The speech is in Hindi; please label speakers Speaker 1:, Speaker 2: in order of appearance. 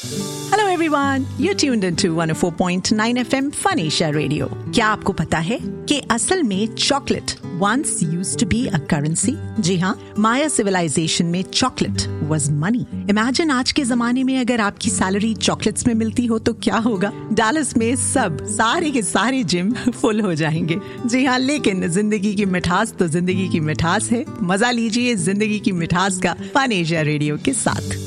Speaker 1: Hello everyone, you're tuned into 104.9 FM Fun Asia Radio. क्या आपको पता है कि असल में chocolate once used to be a currency? जी हाँ, माया सिविलाइजेशन में चॉकलेट was money. Imagine आज के जमाने में अगर आपकी सैलरी चॉकलेट्स में मिलती हो तो क्या होगा? डैलस में सारे के सारे जिम फुल हो जाएंगे. जी हाँ, लेकिन जिंदगी की मिठास तो जिंदगी की मिठास है. मजा लीजिए जिंदगी की मिठास का फन एशिया रेडियो के साथ.